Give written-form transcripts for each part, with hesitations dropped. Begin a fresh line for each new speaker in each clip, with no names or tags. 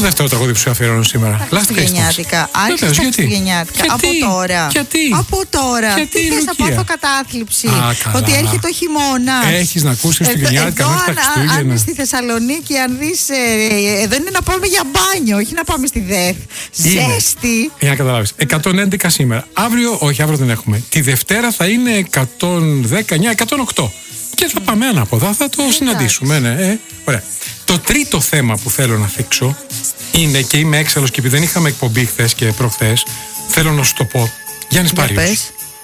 δεύτερο τραγούδι που σου αφιερώνω σήμερα.
Χριστουγεννιάτικα. Άρχισε Χριστουγεννιάτικα. Από τώρα. Από τώρα. Τι θες να πάθω κατάθλιψη? Ότι έρχεται ο χειμώνας.
Έχεις να ακούσεις Χριστουγεννιάτικα μέχρι τα Χριστούγεννα.
Αν στη Θεσσαλονίκη, αν δεις. Εδώ είναι να πάμε για μπάνιο, όχι να πάμε στη ΔΕΘ. Ζέστη.
Για να καταλάβεις. 111 σήμερα. Αύριο δεν έχουμε. Τη Δευτέρα θα είναι 119, 108. Και θα πάμε ανάποδα, θα το συναντήσουμε. Ναι. Ωραία. Το τρίτο θέμα που θέλω να θίξω είναι, και είμαι έξαλλος και επειδή δεν είχαμε εκπομπή χθες και προχθές, θέλω να σου το πω. Γιάννης Πάριος.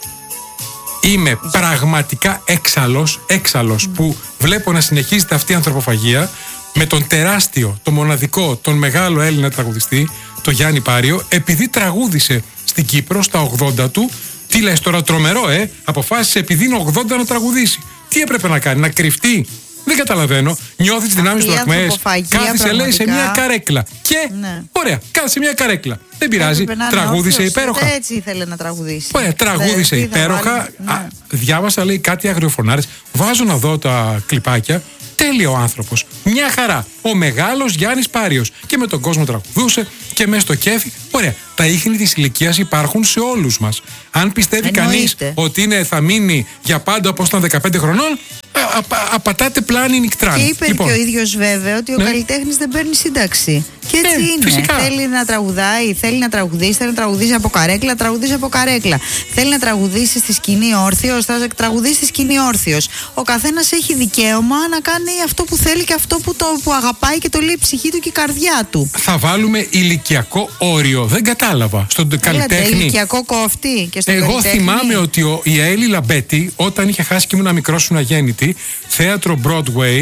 Είμαι πραγματικά έξαλλος που βλέπω να συνεχίζεται αυτή η ανθρωποφαγία με τον τεράστιο, τον μοναδικό, τον μεγάλο Έλληνα τραγουδιστή, τον Γιάννη Πάριο, επειδή τραγούδισε στην Κύπρο στα 80 του. Τι λες τώρα, τρομερό, αποφάσισε επειδή είναι 80 να τραγουδήσει. Τι έπρεπε να κάνει, να κρυφτεί? Δεν καταλαβαίνω. Νιώθει τις δυνάμεις του Ακμαές. Κάθισε, λέει, σε μια καρέκλα. Και ωραία, κάθισε σε μια καρέκλα. Δεν πειράζει. Τραγούδισε υπέροχα.
Έτσι ήθελε να τραγουδήσει.
Ωραία, τραγούδισε υπέροχα. Διάβασα, λέει, κάτι αγριοφωνάρες. Βάζω να δω τα κλιπάκια. Τέλειο άνθρωπος. Μια χαρά. Ο μεγάλος Γιάννης Πάριος. Και με τον κόσμο τραγουδούσε και μέσα στο κέφι. Ωραία. Τα ίχνη της ηλικίας υπάρχουν σε όλους μας. Αν πιστεύει κανείς ότι θα μείνει για πάντα όπως ήταν 15 χρονών, απατάτε πλάνη νικτράν.
Και είπε και ο ίδιος βέβαια ότι ο καλλιτέχνης δεν παίρνει σύνταξη. Και έτσι είναι.
Φυσικά.
Θέλει να τραγουδάει, θέλει να τραγουδήσει από καρέκλα, τραγουδίσει από καρέκλα. Θέλει να τραγουδήσει στη σκηνή όρθιος, θα τραγουδίσει στη σκηνή όρθιος. Ο καθένας έχει δικαίωμα να κάνει αυτό που θέλει και αυτό που αγαπάει και το λέει η ψυχή του και η καρδιά του.
Θα βάλουμε ηλικιακό όριο. Δεν κατάλαβα. Στον καλλιτέχνη.
Ηλικιακό κόφτη και στον
Εγώ
καλλιτέχνη.
θυμάμαι ότι η Έλλη Λαμπέτη, όταν είχε χάσει και ήμουν μικρός σου αγέννητη, θέατρο Broadway,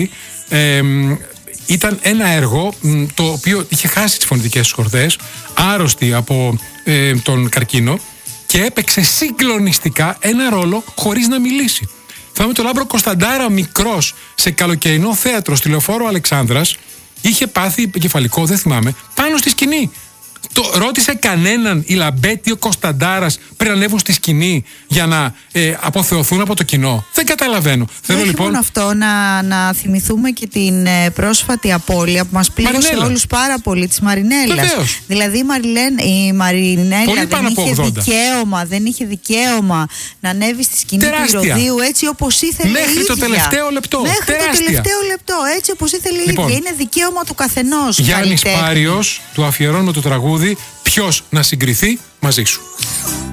ήταν ένα έργο το οποίο είχε χάσει τις φωνητικές της χορδές, άρρωστη από τον καρκίνο, και έπαιξε συγκλονιστικά ένα ρόλο χωρίς να μιλήσει. Θυμάμαι τον Λάμπρο Κωνσταντάρα μικρός σε καλοκαιρινό θέατρο στη Λεωφόρο Αλεξάνδρας, είχε πάθει κεφαλικό, δεν θυμάμαι, πάνω στη σκηνή. Το ρώτησε κανέναν η Λαμπέτη, ο Κωνσταντάρας πριν ανέβουν στη σκηνή για να αποθεωθούν από το κοινό? Δεν καταλαβαίνω. Θέλω λοιπόν
μόνο αυτό, να θυμηθούμε και την πρόσφατη απώλεια που μας πλήγωσε όλους πάρα πολύ, της Μαρινέλλας.
Βεβαίως.
Δηλαδή η Μαρινέλλα δεν είχε δικαίωμα να ανέβει στη σκηνή του Ηρωδείου έτσι όπως ήθελε η ίδια.
Μέχρι το τελευταίο λεπτό.
Έτσι όπως ήθελε η ίδια. Είναι δικαίωμα του καθενός.
Γιάννης Πάριος, του αφιερώνουμε το τραγούδι «Ποιος να συγκριθεί μαζί σου».